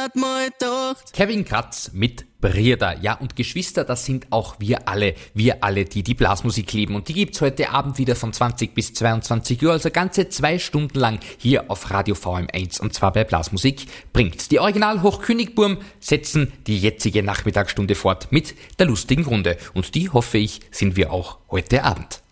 hat mal gedacht. Kevin Kratz mit Brierda. Ja, und Geschwister, das sind auch wir alle, die Blasmusik lieben. Und die gibt's heute Abend wieder von 20 bis 22 Uhr, also ganze 2 Stunden lang hier auf Radio VM1, und zwar bei Blasmusik bringt's. Die Original-Hochkönigburm setzen die jetzige Nachmittagsstunde fort mit der lustigen Runde. Und die, hoffe ich, sind wir auch heute Abend.